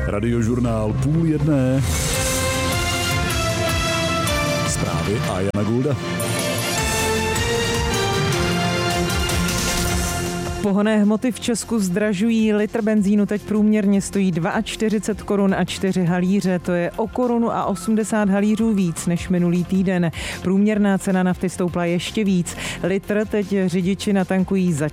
Radiožurnál 12:30. Zprávy a Jana Gulda. Pohonné hmoty v Česku zdražují. Litr benzínu teď průměrně stojí 42 korun a 4 halíře. To je o korunu a 80 halířů víc než minulý týden. Průměrná cena nafty stoupla ještě víc. Litr teď řidiči natankují za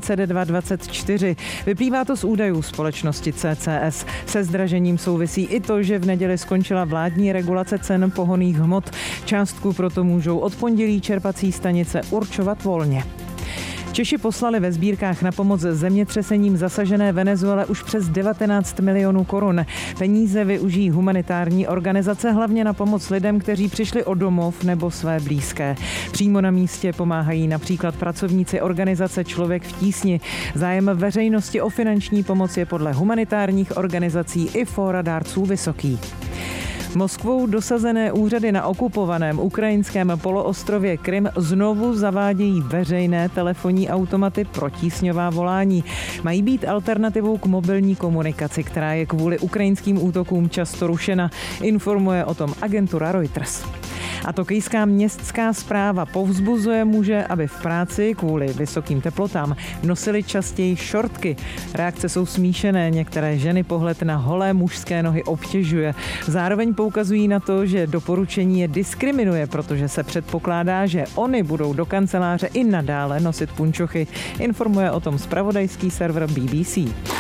42,24. Vyplývá to z údajů společnosti CCS. Se zdražením souvisí i to, že v neděli skončila vládní regulace cen pohonných hmot. Částku proto můžou od pondělí čerpací stanice určovat volně. Češi poslali ve sbírkách na pomoc zemětřesením zasažené Venezuele už přes 19 milionů korun. Peníze využijí humanitární organizace hlavně na pomoc lidem, kteří přišli o domov nebo své blízké. Přímo na místě pomáhají například pracovníci organizace Člověk v tísni. Zájem veřejnosti o finanční pomoc je podle humanitárních organizací i fóra dárců vysoký. Moskvou dosazené úřady na okupovaném ukrajinském poloostrově Krym znovu zavádějí veřejné telefonní automaty pro tísňová volání. Mají být alternativou k mobilní komunikaci, která je kvůli ukrajinským útokům často rušena, informuje o tom agentura Reuters. A tokijská městská správa povzbuzuje muže, aby v práci kvůli vysokým teplotám nosili častěji šortky. Reakce jsou smíšené, některé ženy pohled na holé mužské nohy obtěžuje. Zároveň poukazují na to, že doporučení je diskriminuje, protože se předpokládá, že oni budou do kanceláře i nadále nosit punčochy. Informuje o tom zpravodajský server BBC.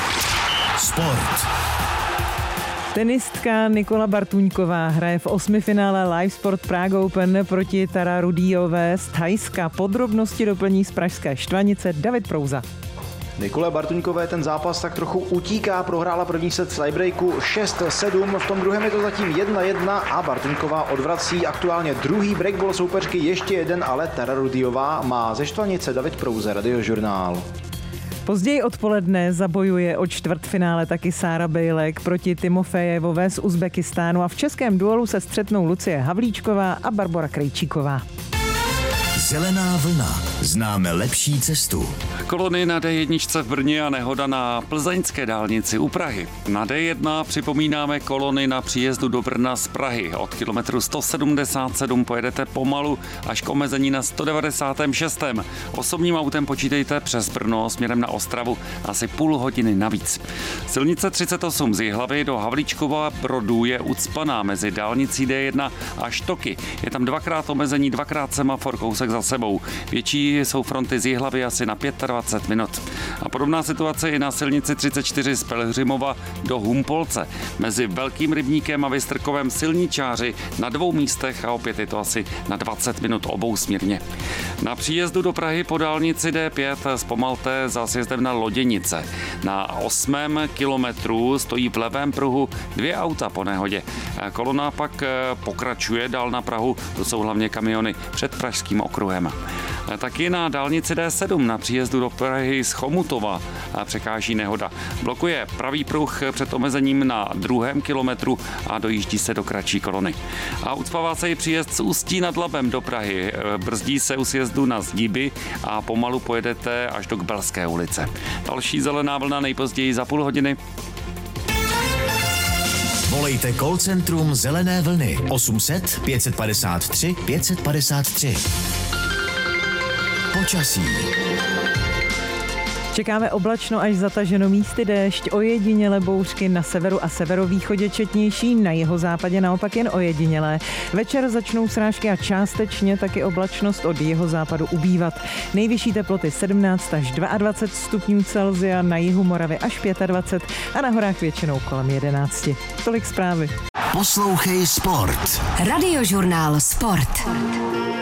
Sport. Tenistka Nikola Bartuňková hraje v 8. finále Live Sport Prague Open proti Tara Rudiové z Thajska. Podrobnosti doplní z pražské Štvanice David Prouza. Nikole Bartuňkové ten zápas tak trochu utíká, prohrála první set v tiebreaku 6-7, v tom druhém je to zatím 1-1 a Bartuňková odvrací aktuálně druhý breakball soupeřky, ještě jeden, ale Tara Rudiová má ze Štvanice David Prouze, Radiožurnál. Později odpoledne zabojuje o čtvrtfinále taky Sára Bejlek proti Timofejevové z Uzbekistánu a v českém duelu se střetnou Lucie Havlíčková a Barbora Krejčíková. Zelená vlna. Známe lepší cestu. Kolony na D1 v Brně a nehoda na plzeňské dálnici u Prahy. Na D1 připomínáme kolony na příjezdu do Brna z Prahy. Od kilometru 177 pojedete pomalu až k omezení na 196. Osobním autem počítejte přes Brno směrem na Ostravu asi půl hodiny navíc. Silnice 38 z Jihlavy do Havlíčkova Brodů je ucpaná mezi dálnicí D1 a Štoky. Je tam dvakrát omezení, dvakrát semafor, kousek za sebou. Větší jsou fronty z Jihlavy asi na 25 minut. A podobná situace je na silnici 34 z Pelhřimova do Humpolce. Mezi Velkým Rybníkem a Vystrkovem silničáři na dvou místech a opět je to asi na 20 minut obousměrně. Na příjezdu do Prahy po dálnici D5 zpomalte za sjezdem na Loděnice. Na 8. kilometru stojí v levém pruhu 2 auta po nehodě. Kolona pak pokračuje dál na Prahu, to jsou hlavně kamiony před Pražským okruhem. Taky na dálnici D7 na příjezdu do Prahy z Chomutova překáží nehoda. Blokuje pravý pruh před omezením na 2. kilometru a dojíždí se do kratší kolony. A ucpává se i příjezd z Ústí nad Labem do Prahy. Brzdí se u sjezdu na Zdiby a pomalu pojedete až do Kbelské ulice. Další zelená vlna nejpozději za půl hodiny. Volejte call centrum Zelené vlny 800 553 553. Počasí. Čekáme oblačno až zataženo místy déšť, ojedinělé bouřky na severu a severovýchodě četnější, na jihozápadě naopak jen ojedinělé. Večer začnou srážky a částečně taky oblačnost od jihozápadu ubývat. Nejvyšší teploty 17 až 22 stupňů Celsia, na jihu Moravy až 25 a na horách většinou kolem 11. Tolik zprávy. Poslouchej Sport. Radiožurnál Sport.